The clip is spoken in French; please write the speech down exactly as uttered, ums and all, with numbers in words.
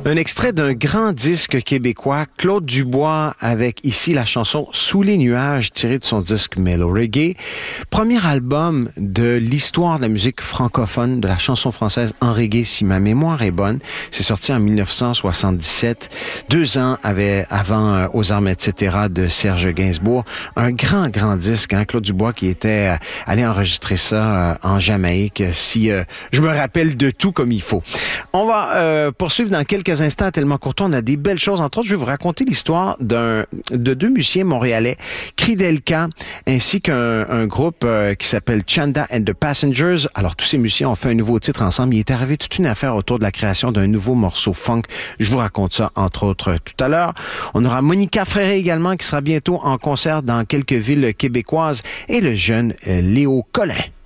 Un extrait d'un grand disque québécois, Claude Dubois, avec ici la chanson Sous les nuages, tirée de son disque Mellow Reggae. Premier album de l'histoire de la musique francophone, de la chanson française en reggae, si ma mémoire est bonne. C'est sorti en dix-neuf cent soixante-dix-sept, deux ans avait, avant euh, Aux armes, et cetera de Serge Gainsbourg. Un grand, grand disque, hein, Claude Dubois qui était euh, allé enregistrer ça euh, en Jamaïque, si euh, je me rappelle de tout comme il faut. On va euh, poursuivre dans quelques instants, tellement courtois, on a des belles choses. Entre autres, je vais vous raconter l'histoire d'un de deux musiciens montréalais, Kridelka, ainsi qu'un un groupe euh, qui s'appelle Chanda and the Passengers. Alors, tous ces musiciens ont fait un nouveau titre ensemble. Il est arrivé toute une affaire autour de la création d'un nouveau morceau funk. Je vous raconte ça, entre autres, tout à l'heure. On aura Monica Fréré également, qui sera bientôt en concert dans quelques villes québécoises, et le jeune euh, Léo Collin.